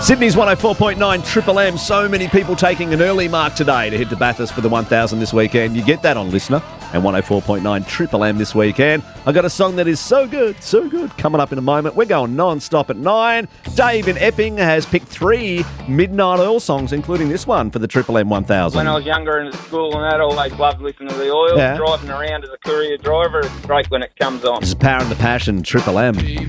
Sydney's 104.9 Triple M. So many people taking an early mark today to head to Bathurst for the 1000 this weekend. You get that on Listener and 104.9 Triple M this weekend. I got a song that is so good, coming up in a moment. We're going non-stop at 9. Dave in Epping has picked 3 Midnight Oil songs, including this one for the Triple M 1000. When I was younger in school and that, I always loved listening to the Oil. Yeah. Driving around as a courier driver, it's great when it comes on. This is Power and the Passion, Triple M.